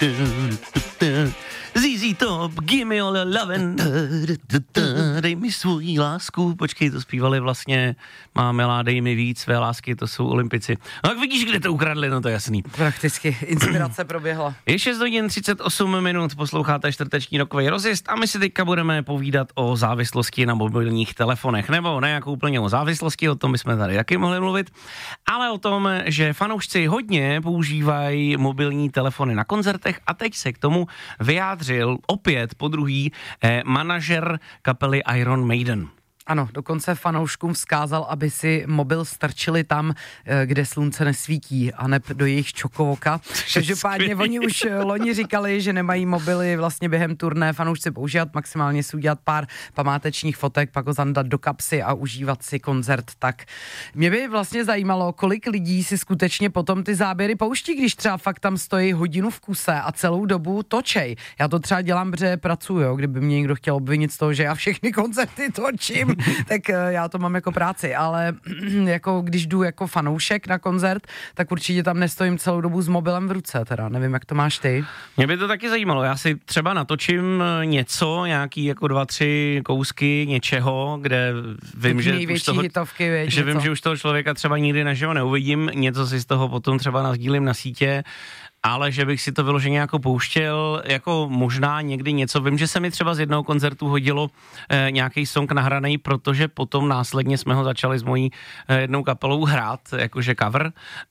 ZZ Top, give me all the lovin', dej mi svou lásku. Počkej, to zpívali vlastně Má milá, dej mi víc své lásky, to jsou Olympici. No tak vidíš, kde to ukradli, no to je jasný. Prakticky, inspirace proběhla. Je 6 hodin 38 minut, posloucháte čtvrteční rokový rozjezd a my si teďka budeme povídat o závislosti na mobilních telefonech, nebo ne jako úplně o závislosti, o tom bychom tady taky mohli mluvit, ale o tom, že fanoušci hodně používají mobilní telefony na koncertech a teď se k tomu vyjádřil opět podruhý manažer kapely Iron Maiden. Ano, dokonce fanouškům vzkázal, aby si mobil strčili tam, kde slunce nesvítí, a ne do jejich čokovoka. Každopádně oni už loni říkali, že nemají mobily vlastně během turné fanoušci používat, maximálně si udělat pár památečních fotek, pak ho zandat do kapsy a užívat si koncert. Tak mě by vlastně zajímalo, kolik lidí si skutečně potom ty záběry pouští, když třeba fakt tam stojí hodinu v kuse a celou dobu točej. Já to třeba dělám, protože pracuju, jo? Kdyby mě někdo chtěl obvinit z toho, že já všechny koncerty točím, tak já to mám jako práci, ale jako když jdu jako fanoušek na koncert, tak určitě tam nestojím celou dobu s mobilem v ruce, teda nevím, jak to máš ty. Mě by to taky zajímalo, já si třeba natočím něco, nějaký jako 2-3 kousky něčeho, kde vím, že už toho, hitovky, že vím, že už toho člověka třeba nikdy naživo neuvidím, něco si z toho potom třeba nasdílím na sítě, ale že bych si to vyloženě jako pouštěl, jako možná někdy něco. Vím, že se mi třeba z jednoho koncertu hodilo nějaký song nahraný, protože potom následně jsme ho začali s mojí jednou kapelou hrát, jakože cover,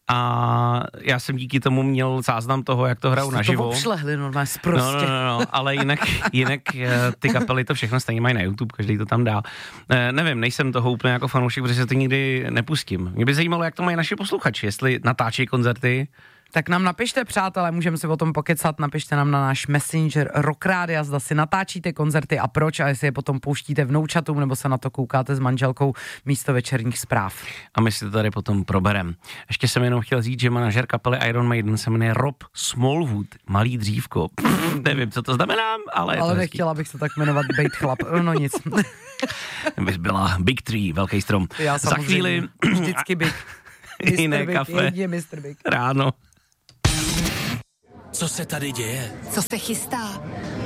a já jsem díky tomu měl záznam toho, jak to hrajou naživo. To obšlehli normálně prostě. No, ale jinak ty kapely to všechno stejně mají na YouTube, každý to tam dá. Nevím, nejsem toho úplně jako fanoušek, protože se to nikdy nepustím. Mě by zajímalo, jak to mají naši posluchači, jestli natáčí koncerty. Tak nám napište, přátelé, můžeme si o tom pokecat, napište nám na náš Messenger Rock Rádia, zda si natáčíte koncerty a proč, a jestli je potom pouštíte vnoučatům, nebo se na to koukáte s manželkou místo večerních zpráv. A my si to tady potom proberem. Ještě jsem jenom chtěl říct, že manažer kapely Iron Maiden se jmenuje Rob Smallwood, malý dřívko. Nevím, co to znamená, ale nechtěla bych se tak jmenovat, bejt chlap, no nic. Bys byla Big Tree, velký strom. Já za chvíli vždycky Big. Jiné kafe. Mr. Big. Ráno. Co se tady děje? Co se chystá?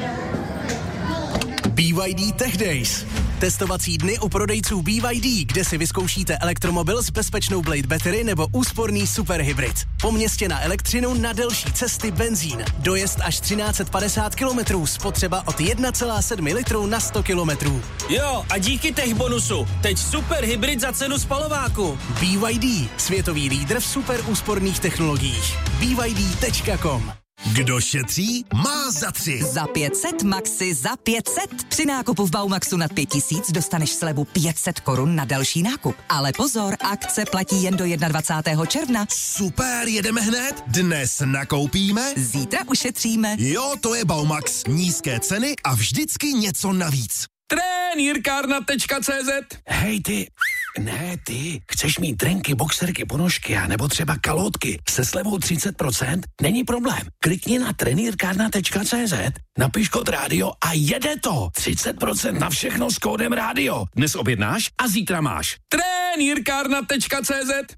BYD Tech Days. Testovací dny u prodejců BYD, kde si vyzkoušíte elektromobil s bezpečnou Blade Battery nebo úsporný superhybrid. Po městě na elektřinu, na delší cesty benzín. Dojezd až 1350 km, spotřeba od 1,7 litru na 100 km. Jo, a díky tech bonusu, teď superhybrid za cenu spalováku. BYD, světový lídr v super úsporných technologiích. BYD.com. Kdo šetří, má za 3. Za 500 Maxi za 500. Při nákupu v Baumaxu nad 5000 dostaneš slevu 500 korun na další nákup. Ale pozor, akce platí jen do 21. června. Super, jedeme hned? Dnes nakoupíme? Zítra ušetříme. Jo, to je Baumax. Nízké ceny a vždycky něco navíc. Trenýrkárna.cz. Hej ty, ne ty, chceš mít trenky, boxerky, ponožky a nebo třeba kalhotky se slevou 30%? Není problém. Klikni na trenýrkárna.cz, napiš kód rádio a jede to. 30% na všechno s kódem rádio. Dnes objednáš a zítra máš. Trenýrkárna.cz.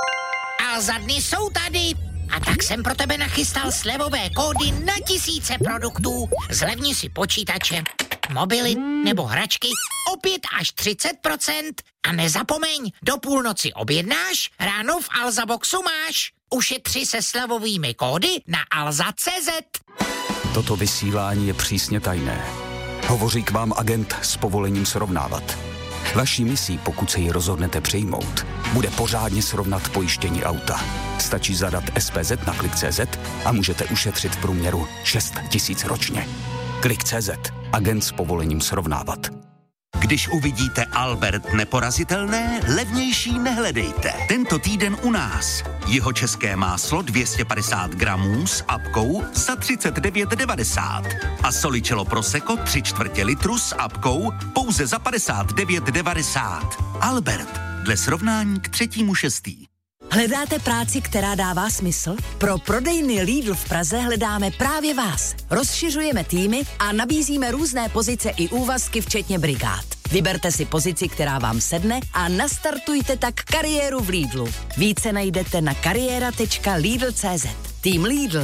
A za dny jsou tady. A tak jsem pro tebe nachystal slevové kódy na tisíce produktů. Zlevni si počítače, mobily nebo hračky o 5 až 30%. A nezapomeň, do půlnoci objednáš, ráno v Alza Boxu máš. Ušetři se slevovými kódy na alza.cz. Toto vysílání je přísně tajné. Hovoří k vám agent s povolením srovnávat. Vaší misí, pokud se ji rozhodnete přijmout, bude pořádně srovnat pojištění auta. Stačí zadat SPZ na Klik.cz a můžete ušetřit v průměru 6 000 ročně. Klik.cz. Agent s povolením srovnávat. Když uvidíte Albert neporazitelné, levnější nehledejte. Tento týden u nás. Jeho české máslo 250 gramů s apkou za 39,90. A Solicello Prosecco 3/4 litru s apkou pouze za 59,90. Albert, dle srovnání k 3.6. Hledáte práci, která dává smysl? Pro prodejny Lidl v Praze hledáme právě vás. Rozšiřujeme týmy a nabízíme různé pozice i úvazky, včetně brigád. Vyberte si pozici, která vám sedne a nastartujte tak kariéru v Lidlu. Více najdete na kariéra.lidl.cz. Tým Lidl